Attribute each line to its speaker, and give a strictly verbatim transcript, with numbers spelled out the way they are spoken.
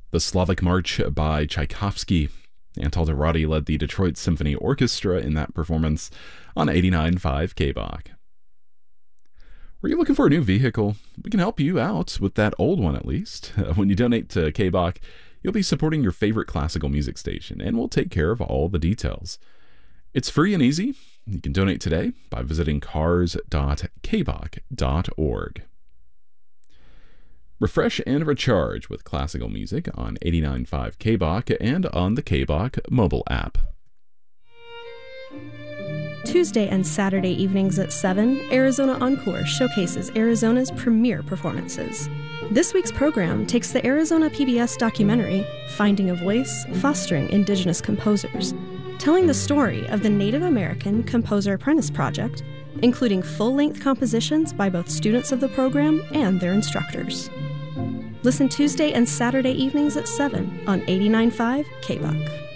Speaker 1: The Slavic March by Tchaikovsky. Antal Dorati led the Detroit Symphony Orchestra in that performance on eighty-nine point five K B O C. Were you looking for a new vehicle? We can help you out with that old one at least. When you donate to K B O C, you'll be supporting your favorite classical music station, and we'll take care of all the details. It's free and easy. You can donate today by visiting cars dot k b o c dot org. Refresh and recharge with classical music on eighty-nine point five K B O C and on the K B O C mobile app.
Speaker 2: Tuesday and Saturday evenings at seven, Arizona Encore showcases Arizona's premier performances. This week's program takes the Arizona P B S documentary, Finding a Voice, Fostering Indigenous Composers, telling the story of the Native American Composer Apprentice Project, including full-length compositions by both students of the program and their instructors. Listen Tuesday and Saturday evenings at seven on eighty-nine point five K B O C.